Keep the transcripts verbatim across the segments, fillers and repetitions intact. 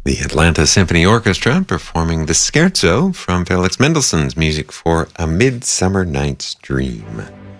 The Atlanta Symphony Orchestra performing the Scherzo from Felix Mendelssohn's Music for A Midsummer Night's Dream.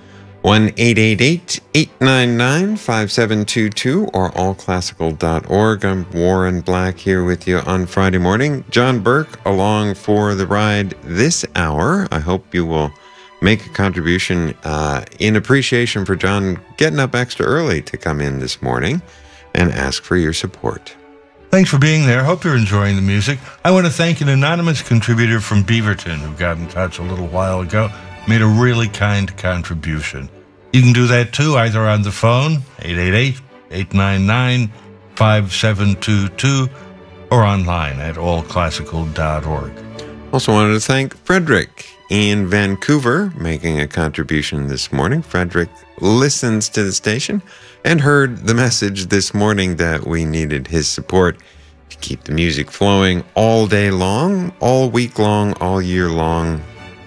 one eight eight eight, eight nine nine, five seven two two or all classical dot org. I'm Warren Black here with you on Friday morning. John Burke along for the ride this hour. I hope you will make a contribution uh, in appreciation for John getting up extra early to come in this morning and ask for your support. Thanks for being there. Hope you're enjoying the music. I want to thank an anonymous contributor from Beaverton who got in touch a little while ago, made a really kind contribution. You can do that too, either on the phone, eight eight eight, eight nine nine, five seven two two, or online at all classical dot org. Also wanted to thank Frederick in Vancouver making a contribution this morning. Frederick listens to the station and heard the message this morning that we needed his support to keep the music flowing all day long, all week long, all year long,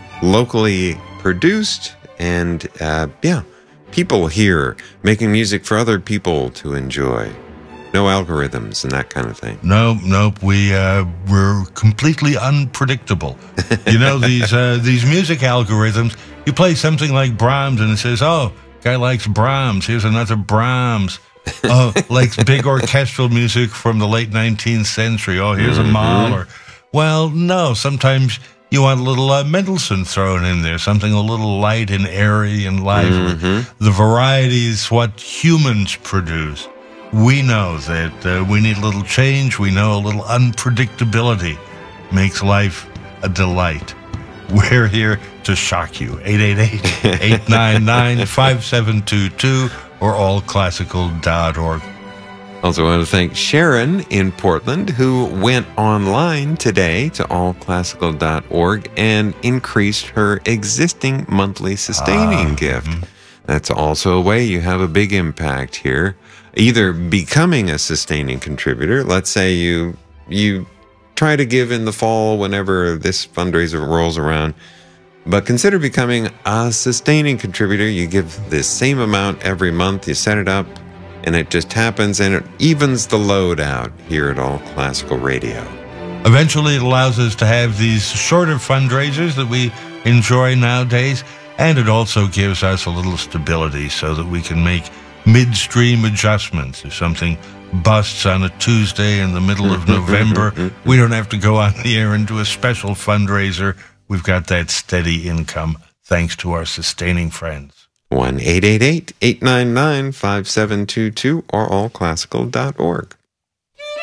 locally produced, and uh, yeah, people here making music for other people to enjoy. No algorithms and that kind of thing. No, nope. We uh, we're completely unpredictable. You know, these uh, these music algorithms. You play something like Brahms, and it says, "Oh, guy likes Brahms. Here's another Brahms." Oh, likes big orchestral music from the late nineteenth century. Oh, here's mm-hmm. a Mahler. Well, no. Sometimes you want a little uh, Mendelssohn thrown in there, something a little light and airy and lively. Mm-hmm. The variety is what humans produce. We know that uh, we need a little change. We know a little unpredictability makes life a delight. We're here to shock you. eight eight eight, eight nine nine, five seven two two or all classical dot org. Also want to thank Sharon in Portland who went online today to all classical dot org and increased her existing monthly sustaining uh, gift. Mm-hmm. That's also a way you have a big impact here. Either becoming a sustaining contributor, let's say you you try to give in the fall whenever this fundraiser rolls around, but consider becoming a sustaining contributor. You give the same amount every month, you set it up, and it just happens, and it evens the load out here at All Classical Radio. Eventually, it allows us to have these shorter fundraisers that we enjoy nowadays, and it also gives us a little stability so that we can make midstream adjustments. If something busts on a Tuesday in the middle of November, we don't have to go on the air and do a special fundraiser. We've got that steady income thanks to our sustaining friends. one eight eight eight, eight nine nine, five seven two two or all classical dot org.